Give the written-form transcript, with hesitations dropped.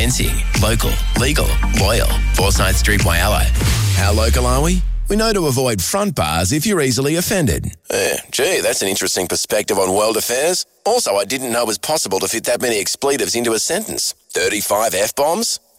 Fencing, local, legal, loyal. Forsyth Street, Whyalla. How local are we? We know to avoid front bars if you're easily offended. Gee, that's an interesting perspective on world affairs. Also, I didn't know it was possible to fit that many expletives into a sentence. 35 F-bombs?